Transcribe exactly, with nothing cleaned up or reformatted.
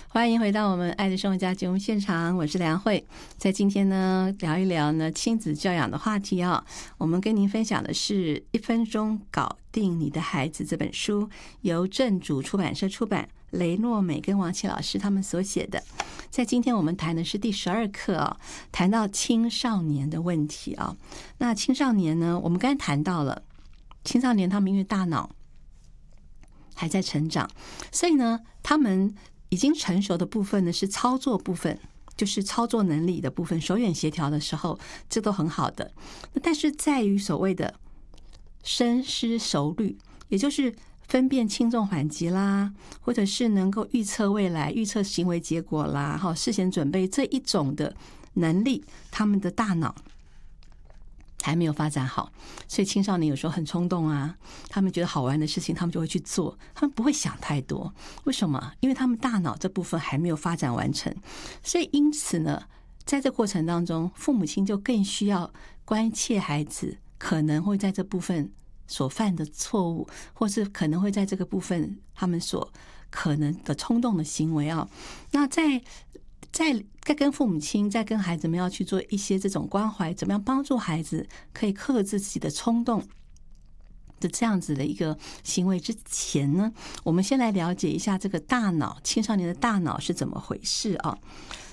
欢迎回到我们爱的生活家节目现场，我是梁慧。在今天呢，聊一聊呢亲子教养的话题啊。我们跟您分享的是一分钟搞定你的孩子这本书，由正主出版社出版，雷诺美跟王琦老师他们所写的。在今天我们谈的是第十二课啊，谈到青少年的问题啊。那青少年呢，我们刚才谈到了青少年，他们因为大脑还在成长，所以呢，他们已经成熟的部分呢是操作部分，就是操作能力的部分，手眼协调的时候，这都很好的。但是在于所谓的深思熟虑，也就是分辨轻重缓急啦，或者是能够预测未来、预测行为结果啦，哈，事先准备这一种的能力，他们的大脑还没有发展好，所以青少年有时候很冲动啊，他们觉得好玩的事情他们就会去做，他们不会想太多。为什么？因为他们大脑这部分还没有发展完成，所以因此呢，在这过程当中，父母亲就更需要关切孩子可能会在这部分所犯的错误，或是可能会在这个部分他们所可能的冲动的行为啊。那在在在跟父母亲，在跟孩子们要去做一些这种关怀，怎么样帮助孩子可以克制自己的冲动的这样子的一个行为之前呢，我们先来了解一下这个大脑，青少年的大脑是怎么回事啊？